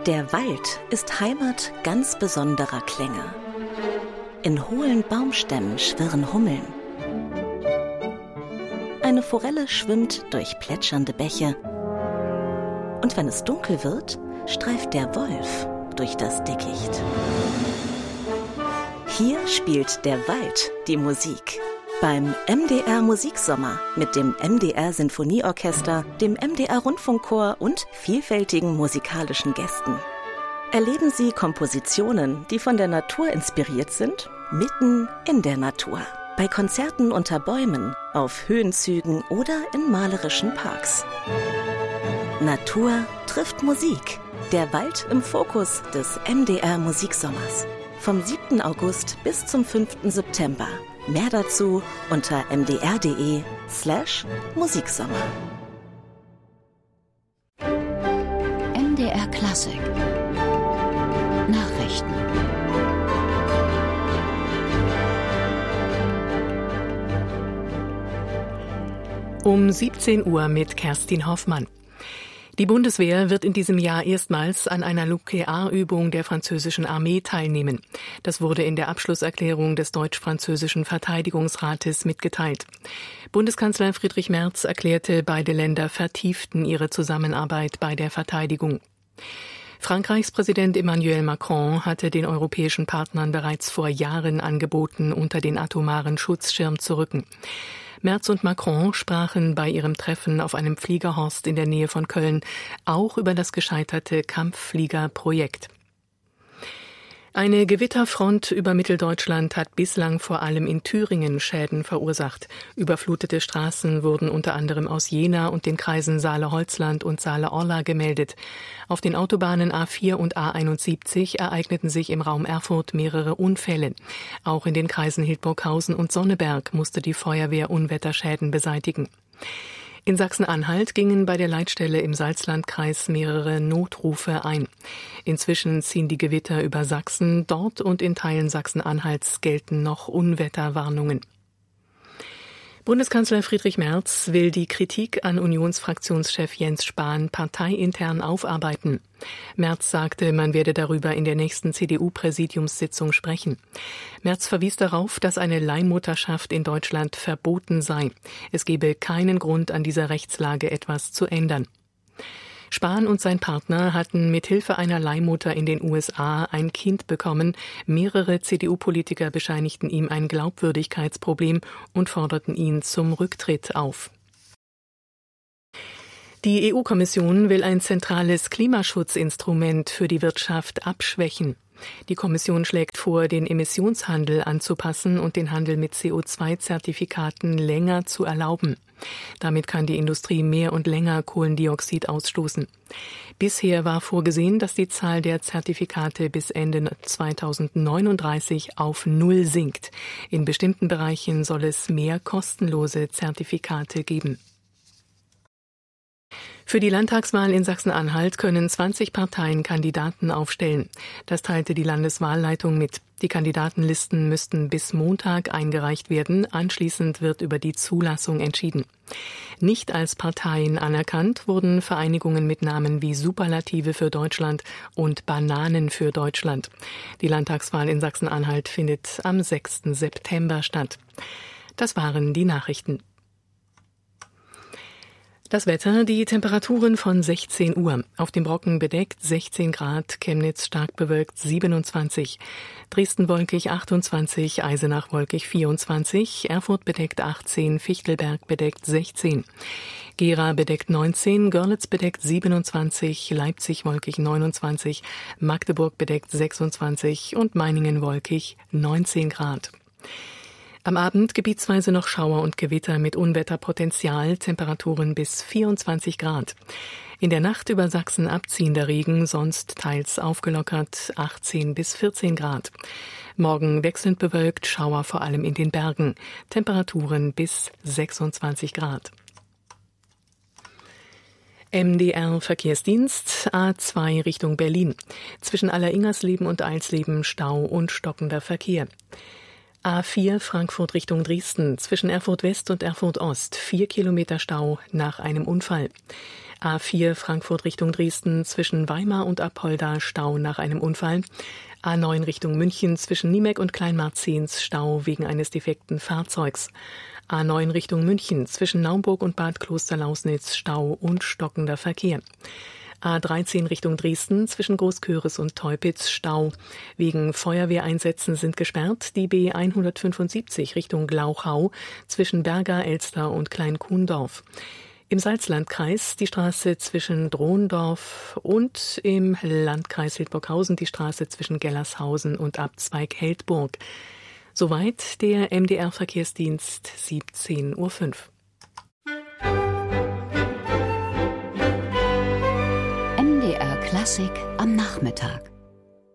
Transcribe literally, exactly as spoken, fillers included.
Der Wald ist Heimat ganz besonderer Klänge. In hohlen Baumstämmen schwirren Hummeln. Eine Forelle schwimmt durch plätschernde Bäche. Und wenn es dunkel wird, streift der Wolf durch das Dickicht. Hier spielt der Wald die Musik. Beim M D R Musiksommer mit dem M D R Sinfonieorchester, dem M D R Rundfunkchor und vielfältigen musikalischen Gästen. Erleben Sie Kompositionen, die von der Natur inspiriert sind, mitten in der Natur. Bei Konzerten unter Bäumen, auf Höhenzügen oder in malerischen Parks. Natur trifft Musik. Der Wald im Fokus des M D R Musiksommers. Vom siebten August bis zum fünften September. Mehr dazu unter mdr.de slash Musiksommer. M D R Klassik. Nachrichten. Um siebzehn Uhr mit Kerstin Hoffmann. Die Bundeswehr wird in diesem Jahr erstmals an einer Nuklearübung der französischen Armee teilnehmen. Das wurde in der Abschlusserklärung des deutsch-französischen Verteidigungsrates mitgeteilt. Bundeskanzler Friedrich Merz erklärte, beide Länder vertieften ihre Zusammenarbeit bei der Verteidigung. Frankreichs Präsident Emmanuel Macron hatte den europäischen Partnern bereits vor Jahren angeboten, unter den atomaren Schutzschirm zu rücken. Merz und Macron sprachen bei ihrem Treffen auf einem Fliegerhorst in der Nähe von Köln auch über das gescheiterte Kampffliegerprojekt. Eine Gewitterfront über Mitteldeutschland hat bislang vor allem in Thüringen Schäden verursacht. Überflutete Straßen wurden unter anderem aus Jena und den Kreisen Saale-Holzland und Saale-Orla gemeldet. Auf den Autobahnen A vier und A einundsiebzig ereigneten sich im Raum Erfurt mehrere Unfälle. Auch in den Kreisen Hildburghausen und Sonneberg musste die Feuerwehr Unwetterschäden beseitigen. In Sachsen-Anhalt gingen bei der Leitstelle im Salzlandkreis mehrere Notrufe ein. Inzwischen ziehen die Gewitter über Sachsen. Dort und in Teilen Sachsen-Anhalts gelten noch Unwetterwarnungen. Bundeskanzler Friedrich Merz will die Kritik an Unionsfraktionschef Jens Spahn parteiintern aufarbeiten. Merz sagte, man werde darüber in der nächsten C D U-Präsidiumssitzung sprechen. Merz verwies darauf, dass eine Leihmutterschaft in Deutschland verboten sei. Es gebe keinen Grund, an dieser Rechtslage etwas zu ändern. Spahn und sein Partner hatten mithilfe einer Leihmutter in den U S A ein Kind bekommen. Mehrere C D U-Politiker bescheinigten ihm ein Glaubwürdigkeitsproblem und forderten ihn zum Rücktritt auf. Die E U-Kommission will ein zentrales Klimaschutzinstrument für die Wirtschaft abschwächen. Die Kommission schlägt vor, den Emissionshandel anzupassen und den Handel mit C O zwei Zertifikaten länger zu erlauben. Damit kann die Industrie mehr und länger Kohlendioxid ausstoßen. Bisher war vorgesehen, dass die Zahl der Zertifikate bis Ende zweitausendneununddreißig auf Null sinkt. In bestimmten Bereichen soll es mehr kostenlose Zertifikate geben. Für die Landtagswahl in Sachsen-Anhalt können zwanzig Parteien Kandidaten aufstellen. Das teilte die Landeswahlleitung mit. Die Kandidatenlisten müssten bis Montag eingereicht werden. Anschließend wird über die Zulassung entschieden. Nicht als Parteien anerkannt wurden Vereinigungen mit Namen wie Superlative für Deutschland und Bananen für Deutschland. Die Landtagswahl in Sachsen-Anhalt findet am sechsten September statt. Das waren die Nachrichten. Das Wetter, die Temperaturen von sechzehn Uhr. Auf dem Brocken bedeckt sechzehn Grad, Chemnitz stark bewölkt siebenundzwanzig, Dresden wolkig achtundzwanzig, Eisenach wolkig vierundzwanzig, Erfurt bedeckt achtzehn, Fichtelberg bedeckt sechzehn, Gera bedeckt neunzehn, Görlitz bedeckt siebenundzwanzig, Leipzig wolkig neunundzwanzig, Magdeburg bedeckt sechsundzwanzig und Meiningen wolkig neunzehn Grad. Am Abend gebietsweise noch Schauer und Gewitter mit Unwetterpotenzial, Temperaturen bis vierundzwanzig Grad. In der Nacht über Sachsen abziehender Regen, sonst teils aufgelockert, achtzehn bis vierzehn Grad. Morgen wechselnd bewölkt, Schauer vor allem in den Bergen, Temperaturen bis sechsundzwanzig Grad. M D R Verkehrsdienst A zwei Richtung Berlin. Zwischen Alleringersleben und Eilsleben Stau und stockender Verkehr. A vier Frankfurt Richtung Dresden zwischen Erfurt West und Erfurt Ost, vier Kilometer Stau nach einem Unfall. A vier Frankfurt Richtung Dresden zwischen Weimar und Apolda, Stau nach einem Unfall. A neun Richtung München zwischen Niemek und Kleinmarzens, Stau wegen eines defekten Fahrzeugs. A neun Richtung München zwischen Naumburg und Bad Klosterlausnitz, Stau und stockender Verkehr. A dreizehn Richtung Dresden zwischen Großköris und Teupitz, Stau. Wegen Feuerwehreinsätzen sind gesperrt die B hundertfünfundsiebzig Richtung Glauchau zwischen Berga, Elster und Kleinkuhndorf. Im Salzlandkreis die Straße zwischen Drohendorf und im Landkreis Hildburghausen die Straße zwischen Gellershausen und Abzweig Heldburg. Soweit der M D R-Verkehrsdienst, siebzehn Uhr fünf. M D R Klassik am Nachmittag.